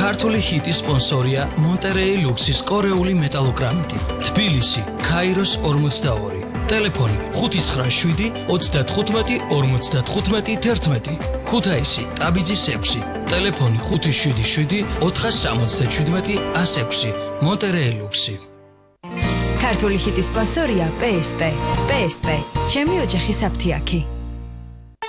ქართული ჰიტის სპონსორია მონტერეი ლუქსის კორეული მეტალოგრამიტი. თბილისი, ქაიროს 42. ტელეფონი 597 35 55 11. ქუთაისი, ტაბიძის 6. ტელეფონი 577 477 106. მონტერეი ლუქსი. ქართული ჰიტის სპონსორია PSP. PSP. ჩემი ოჯახის აფთიაქი.